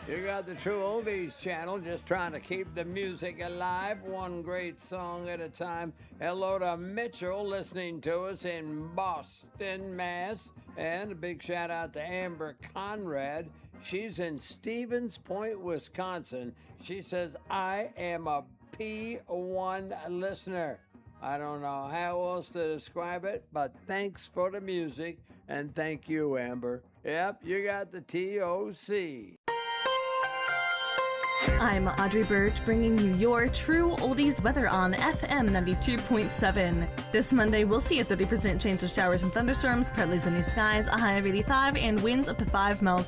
You got the True Oldies channel, just trying to keep the music alive, one great song at a time. Hello to Mitchell listening to us in Boston, Mass. And a big shout out to Amber Conrad. She's in Stevens Point, Wisconsin. She says, I am a P1 listener. I don't know how else to describe it, but thanks for the music, and thank you, Amber. Yep, you got the TOC. I'm Audrey Birch, bringing you your True Oldies weather on FM 92.7. This Monday, we'll see a 30% chance of showers and thunderstorms, partly sunny skies, a high of 85, and winds up to 5 miles